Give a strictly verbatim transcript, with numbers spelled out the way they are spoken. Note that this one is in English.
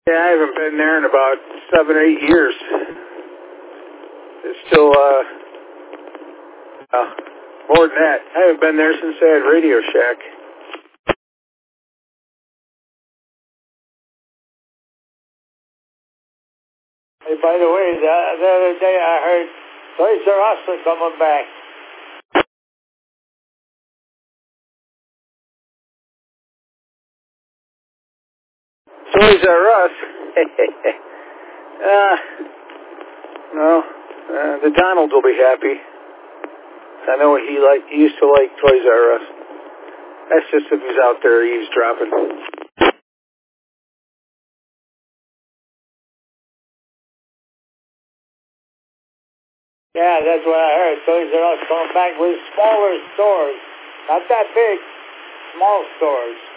Yeah, I haven't been there in about seven, eight years. It's still, uh, uh, more than that. I haven't been there since they had Radio Shack. Hey, by the way, the, the other day I heard Toys R Us are coming back. Toys R Us? uh, no, uh, the Donald will be happy. I know he like he used to like Toys R Us. That's just if he's out there eavesdropping. Yeah, that's what I heard. Toys R Us coming back with smaller stores. Not that big, small stores.